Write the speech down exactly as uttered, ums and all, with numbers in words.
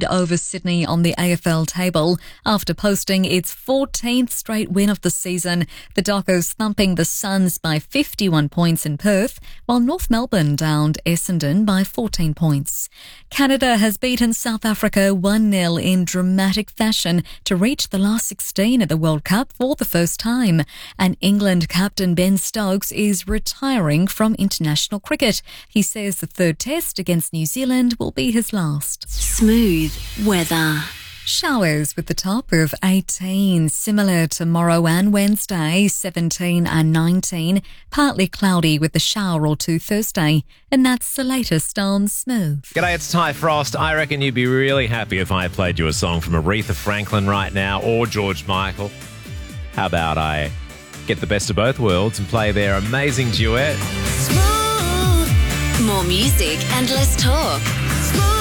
lead over Sydney on the A F L table after posting its fourteenth straight win of the season. The Dockers thumping the Suns by fifty-one points in Perth, while North Melbourne downed Essendon by fourteen points. Canada has beaten South Africa one nil in dramatic fashion to reach the last sixteen at the World Cup for the first time. And England captain Ben Stokes is retiring from international cricket. He says the third test against New Zealand will be his last. Smooth weather. Showers with the top of eighteen, similar tomorrow and Wednesday, seventeen and nineteen. Partly cloudy with a shower or two Thursday. And that's the latest on Smooth. G'day, it's Ty Frost. I reckon you'd be really happy if I played you a song from Aretha Franklin right now or George Michael. How about I get the best of both worlds and play their amazing duet? Smooth. More music and less talk. Smooth.